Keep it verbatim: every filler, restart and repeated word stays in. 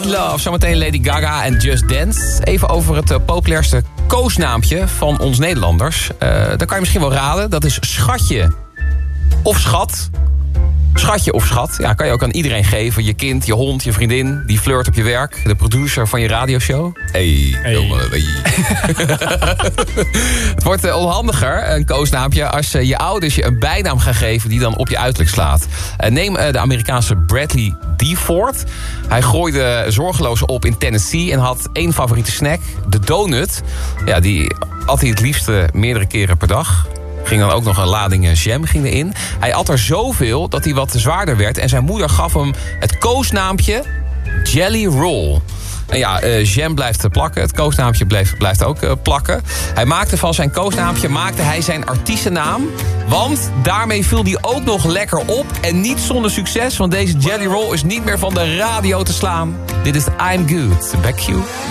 Love. Zometeen Lady Gaga en Just Dance. Even over het uh, populairste koosnaampje van ons Nederlanders. Uh, dat kan je misschien wel raden. Dat is Schatje of Schat. Schatje of schat, ja, kan je ook aan iedereen geven. Je kind, je hond, je vriendin, die flirt op je werk. De producer van je radioshow. Hey, hey. jongen, hey. Het wordt uh, onhandiger, een koosnaampje, als uh, je ouders je een bijnaam gaan geven die dan op je uiterlijk slaat. Uh, neem uh, de Amerikaanse Bradley Deaford. Hij groeide zorgeloos op in Tennessee en had één favoriete snack, de donut. Ja, die at hij het liefste meerdere keren per dag. Ging dan ook nog een lading jam ging erin. Hij at er zoveel dat hij wat zwaarder werd. En zijn moeder gaf hem het koosnaampje Jelly Roll. En ja, uh, jam blijft plakken. Het koosnaampje blijft, blijft ook uh, plakken. Hij maakte van zijn koosnaampje maakte hij zijn artiestennaam. Want daarmee viel hij ook nog lekker op. En niet zonder succes, want deze Jelly Roll is niet meer van de radio te slaan. Dit is I'm Good. Back you.